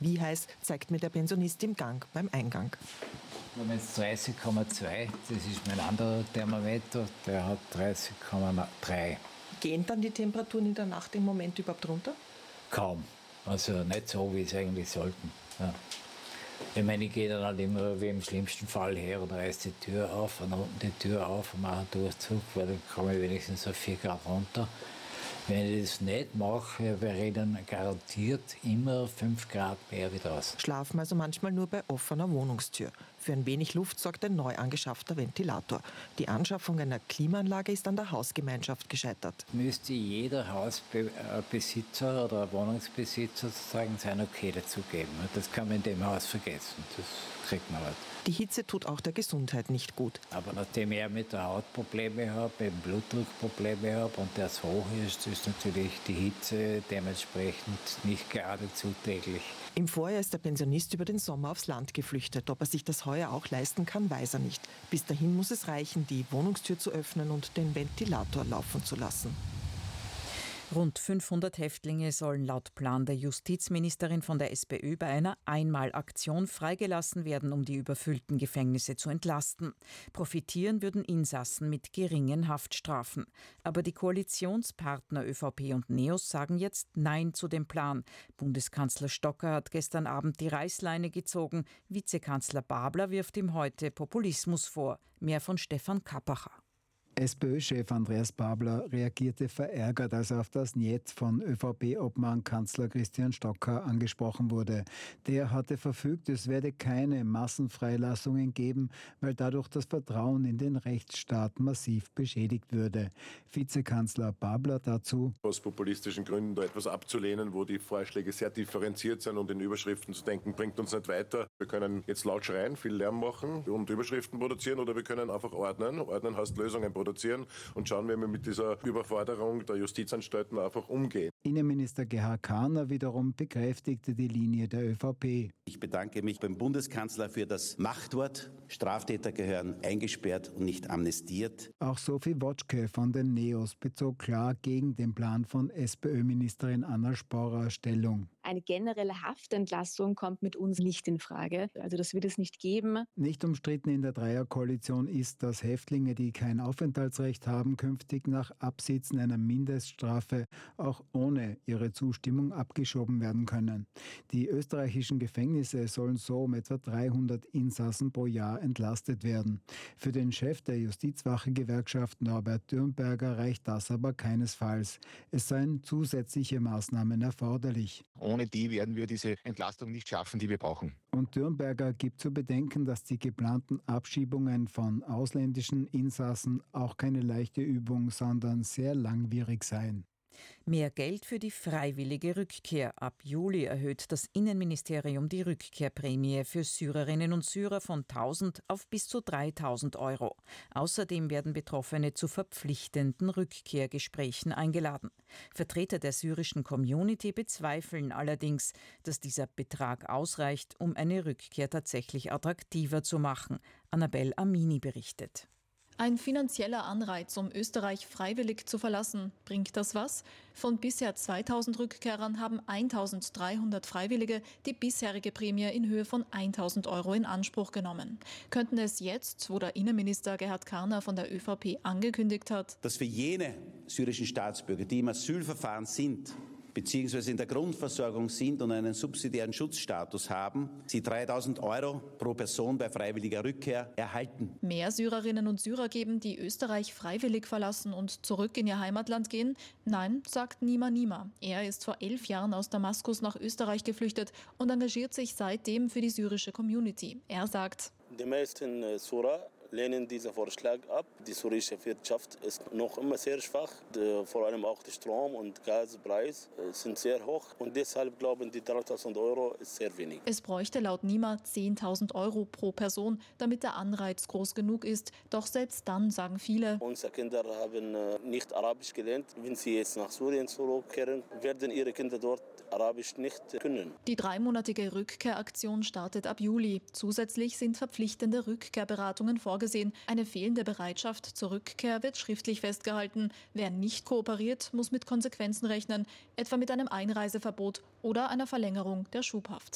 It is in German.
Wie heiß, zeigt mir der Pensionist im Gang beim Eingang. Wir haben jetzt 30,2, das ist mein anderer Thermometer, der hat 30,3. Gehen dann die Temperaturen in der Nacht im Moment überhaupt runter? Kaum, also nicht so, wie es eigentlich sollten. Ja. Ich meine, ich gehe dann halt immer wie im schlimmsten Fall her und reiße die Tür auf und unten die Tür auf und mache einen Durchzug, weil dann komme ich wenigstens auf 4 Grad runter. Wenn ich das nicht mache, wäre ich dann garantiert immer 5 Grad mehr wie draußen. Schlafen also manchmal nur bei offener Wohnungstür. Für ein wenig Luft sorgt ein neu angeschaffter Ventilator. Die Anschaffung einer Klimaanlage ist an der Hausgemeinschaft gescheitert. Müsste jeder Hausbesitzer oder Wohnungsbesitzer sozusagen sein Okay dazu geben. Das kann man in dem Haus vergessen. Das kriegt man halt. Die Hitze tut auch der Gesundheit nicht gut. Aber nachdem ich mit der Haut Probleme habe, eben Blutdruckprobleme habe und der so hoch ist natürlich die Hitze dementsprechend nicht gerade zuträglich. Im Vorjahr ist der Pensionist über den Sommer aufs Land geflüchtet. Ob er sich das heuer auch leisten kann, weiß er nicht. Bis dahin muss es reichen, die Wohnungstür zu öffnen und den Ventilator laufen zu lassen. Rund 500 Häftlinge sollen laut Plan der Justizministerin von der SPÖ bei einer Einmalaktion freigelassen werden, um die überfüllten Gefängnisse zu entlasten. Profitieren würden Insassen mit geringen Haftstrafen. Aber die Koalitionspartner ÖVP und NEOS sagen jetzt Nein zu dem Plan. Bundeskanzler Stocker hat gestern Abend die Reißleine gezogen. Vizekanzler Babler wirft ihm heute Populismus vor. Mehr von Stefan Kappacher. SPÖ-Chef Andreas Babler reagierte verärgert, als auf das Niet von ÖVP-Obmann Kanzler Christian Stocker angesprochen wurde. Der hatte verfügt, es werde keine Massenfreilassungen geben, weil dadurch das Vertrauen in den Rechtsstaat massiv beschädigt würde. Vizekanzler Babler dazu: Aus populistischen Gründen da etwas abzulehnen, wo die Vorschläge sehr differenziert sind und in Überschriften zu denken, bringt uns nicht weiter. Wir können jetzt laut schreien, viel Lärm machen und Überschriften produzieren, oder wir können einfach ordnen. Ordnen heißt Lösungen produzieren und schauen, wie wir mit dieser Überforderung der Justizanstalten einfach umgehen. Innenminister Gerhard Karner wiederum bekräftigte die Linie der ÖVP. Ich bedanke mich beim Bundeskanzler für das Machtwort. Straftäter gehören eingesperrt und nicht amnestiert. Auch Sophie Wotschke von den NEOS bezog klar gegen den Plan von SPÖ-Ministerin Anna Sporrer Stellung. Eine generelle Haftentlassung kommt mit uns nicht in Frage. Also das wird es nicht geben. Nicht umstritten in der Dreierkoalition ist, dass Häftlinge, die kein Aufenthaltsrecht haben, künftig nach Absitzen einer Mindeststrafe auch ohne ihre Zustimmung abgeschoben werden können. Die österreichischen Gefängnisse sollen so um etwa 300 Insassen pro Jahr entlastet werden. Für den Chef der Justizwache-Gewerkschaft Norbert Dürnberger reicht das aber keinesfalls. Es seien zusätzliche Maßnahmen erforderlich. Ohne die werden wir diese Entlastung nicht schaffen, die wir brauchen. Und Dürnberger gibt zu bedenken, dass die geplanten Abschiebungen von ausländischen Insassen auch keine leichte Übung, sondern sehr langwierig seien. Mehr Geld für die freiwillige Rückkehr. Ab Juli erhöht das Innenministerium die Rückkehrprämie für Syrerinnen und Syrer von 1.000 auf bis zu 3.000 Euro. Außerdem werden Betroffene zu verpflichtenden Rückkehrgesprächen eingeladen. Vertreter der syrischen Community bezweifeln allerdings, dass dieser Betrag ausreicht, um eine Rückkehr tatsächlich attraktiver zu machen. Annabel Amini berichtet. Ein finanzieller Anreiz, um Österreich freiwillig zu verlassen. Bringt das was? Von bisher 2.000 Rückkehrern haben 1.300 Freiwillige die bisherige Prämie in Höhe von 1.000 Euro in Anspruch genommen. Könnten es jetzt, wo der Innenminister Gerhard Karner von der ÖVP angekündigt hat, dass für jene syrischen Staatsbürger, die im Asylverfahren sind, beziehungsweise in der Grundversorgung sind und einen subsidiären Schutzstatus haben, sie 3.000 Euro pro Person bei freiwilliger Rückkehr erhalten. Mehr Syrerinnen und Syrer geben, die Österreich freiwillig verlassen und zurück in ihr Heimatland gehen? Nein, sagt Nima Nima. Er ist vor 11 Jahren aus Damaskus nach Österreich geflüchtet und engagiert sich seitdem für die syrische Community. Er sagt: Die meisten Syrer lehnen diesen Vorschlag ab. Die syrische Wirtschaft ist noch immer sehr schwach. Vor allem auch der Strom- und Gaspreis sind sehr hoch. Und deshalb glauben die 3.000 Euro ist sehr wenig. Es bräuchte laut Nima 10.000 Euro pro Person, damit der Anreiz groß genug ist. Doch selbst dann, sagen viele, unsere Kinder haben nicht Arabisch gelernt. Wenn sie jetzt nach Syrien zurückkehren, werden ihre Kinder dort Arabisch nicht können. Die 3-monatige Rückkehraktion startet ab Juli. Zusätzlich sind verpflichtende Rückkehrberatungen vorgesehen. Eine fehlende Bereitschaft zur Rückkehr wird schriftlich festgehalten. Wer nicht kooperiert, muss mit Konsequenzen rechnen, etwa mit einem Einreiseverbot oder einer Verlängerung der Schubhaft.